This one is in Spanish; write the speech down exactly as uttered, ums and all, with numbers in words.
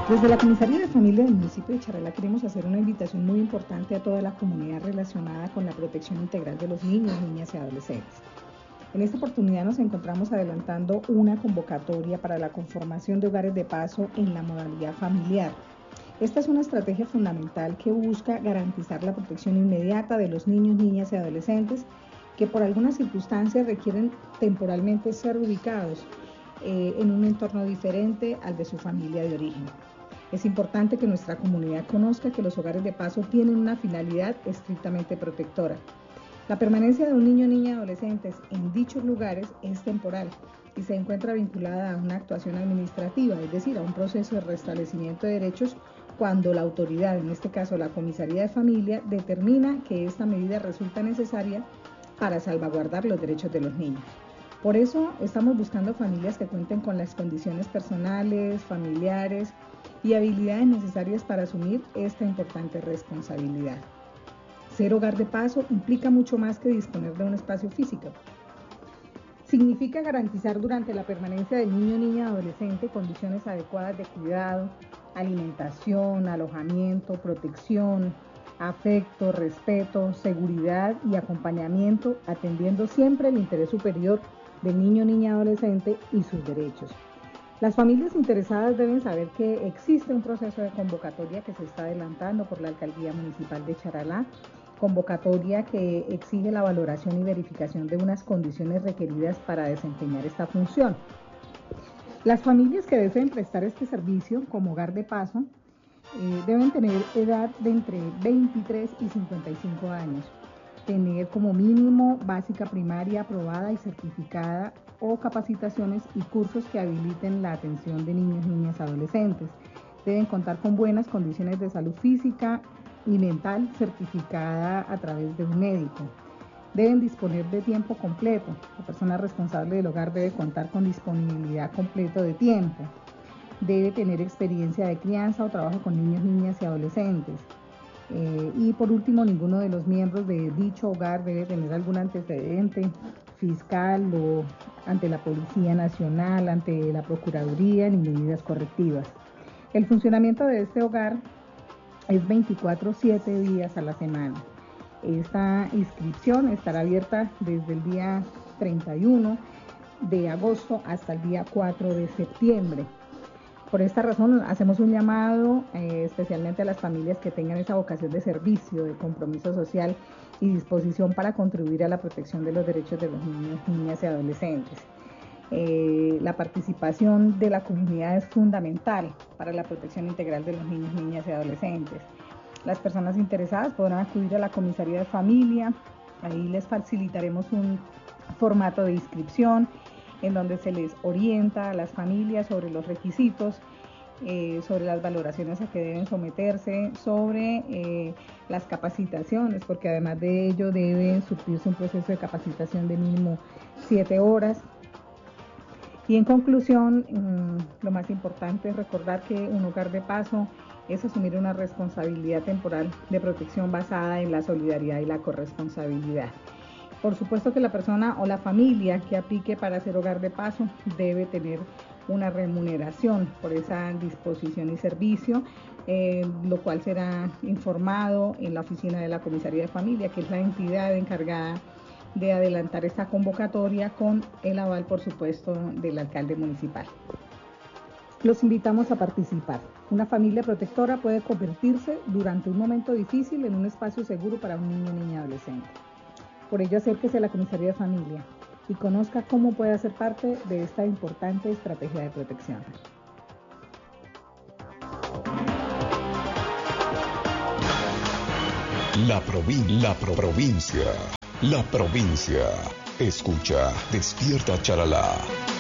Desde la Comisaría de Familia del municipio de Charalá queremos hacer una invitación muy importante a toda la comunidad relacionada con la protección integral de los niños, niñas y adolescentes. En esta oportunidad nos encontramos adelantando una convocatoria para la conformación de hogares de paso en la modalidad familiar. Esta es una estrategia fundamental que busca garantizar la protección inmediata de los niños, niñas y adolescentes que por algunas circunstancias requieren temporalmente ser ubicados eh, en un entorno diferente al de su familia de origen. Es importante que nuestra comunidad conozca que los hogares de paso tienen una finalidad estrictamente protectora. La permanencia de un niño, niña y adolescentes en dichos lugares es temporal y se encuentra vinculada a una actuación administrativa, es decir, a un proceso de restablecimiento de derechos cuando la autoridad, en este caso la Comisaría de Familia, determina que esta medida resulta necesaria para salvaguardar los derechos de los niños. Por eso estamos buscando familias que cuenten con las condiciones personales, familiares y habilidades necesarias para asumir esta importante responsabilidad. Ser hogar de paso implica mucho más que disponer de un espacio físico. Significa garantizar durante la permanencia del niño, niña, adolescente condiciones adecuadas de cuidado, alimentación, alojamiento, protección, afecto, respeto, seguridad y acompañamiento, atendiendo siempre el interés superior del niño, niña, adolescente y sus derechos. Las familias interesadas deben saber que existe un proceso de convocatoria que se está adelantando por la Alcaldía Municipal de Charalá, convocatoria que exige la valoración y verificación de unas condiciones requeridas para desempeñar esta función. Las familias que deseen prestar este servicio como hogar de paso eh, deben tener edad de entre veintitrés y cincuenta y cinco años, tener como mínimo básica primaria aprobada y certificada o capacitaciones y cursos que habiliten la atención de niños, niñas y adolescentes. Deben contar con buenas condiciones de salud física y mental certificada a través de un médico. Deben disponer de tiempo completo. La persona responsable del hogar debe contar con disponibilidad completa de tiempo. Debe tener experiencia de crianza o trabajo con niños, niñas y adolescentes. Eh, y por último, ninguno de los miembros de dicho hogar debe tener algún antecedente fiscal o ante la Policía Nacional, ante la Procuraduría, ni medidas correctivas. El funcionamiento de este hogar es veinticuatro siete días a la semana. Esta inscripción estará abierta desde el día treinta y uno de agosto hasta el día cuatro de septiembre. Por esta razón hacemos un llamado eh, especialmente a las familias que tengan esa vocación de servicio, de compromiso social y disposición para contribuir a la protección de los derechos de los niños, niñas y adolescentes. Eh, la participación de la comunidad es fundamental para la protección integral de los niños, niñas y adolescentes. Las personas interesadas podrán acudir a la Comisaría de Familia, ahí les facilitaremos un formato de inscripción en donde se les orienta a las familias sobre los requisitos, eh, sobre las valoraciones a que deben someterse, sobre eh, las capacitaciones, porque además de ello debe surtirse un proceso de capacitación de mínimo siete horas. Y en conclusión, mmm, lo más importante es recordar que un hogar de paso es asumir una responsabilidad temporal de protección basada en la solidaridad y la corresponsabilidad. Por supuesto que la persona o la familia que aplique para ser hogar de paso debe tener una remuneración por esa disposición y servicio, eh, lo cual será informado en la oficina de la Comisaría de Familia, que es la entidad encargada de adelantar esta convocatoria con el aval, por supuesto, del alcalde municipal. Los invitamos a participar. Una familia protectora puede convertirse durante un momento difícil en un espacio seguro para un niño, niña, adolescente. Por ello, acérquese a la Comisaría de Familia y conozca cómo puede hacer parte de esta importante estrategia de protección. La, provin la pro provincia, la provincia. Escucha, Despierta Charalá.